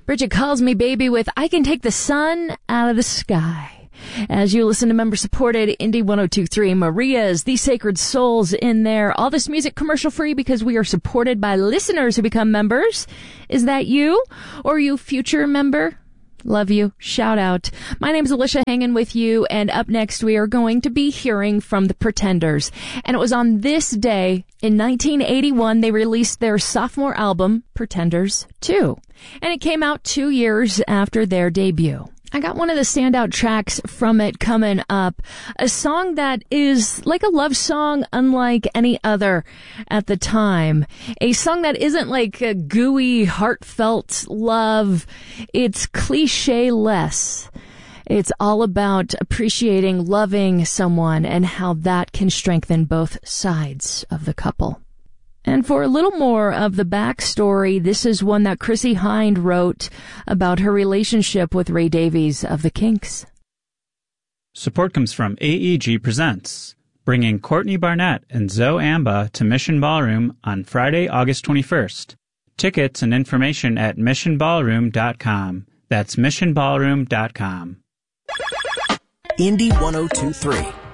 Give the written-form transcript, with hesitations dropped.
Bridget Calls Me Baby with I Can Take the Sun Out of the Sky. As you listen to member-supported Indie 102.3, Maria's The Sacred Souls in there. All this music commercial-free because we are supported by listeners who become members. Is that you? Or you future member? Love you. Shout out. My name's Alicia, hanging with you, and up next we are going to be hearing from the Pretenders. And it was on this day, in 1981, they released their sophomore album, Pretenders 2. And it came out 2 years after their debut. I got one of the standout tracks from it coming up, a song that is like a love song unlike any other at the time. A song that isn't like a gooey, heartfelt love. It's cliche-less. It's all about appreciating, loving someone and how that can strengthen both sides of the couple. And for a little more of the backstory, this is one that Chrissie Hynde wrote about her relationship with Ray Davies of the Kinks. Support comes from AEG Presents, bringing Courtney Barnett and Zoe Amba to Mission Ballroom on Friday, August 21st. Tickets and information at missionballroom.com. That's missionballroom.com. Indie 102.3